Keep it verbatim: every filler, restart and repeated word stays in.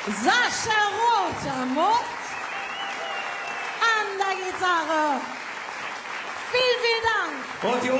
Sascha Rotermund an der Gitarre. Vielen, vielen Dank. Und die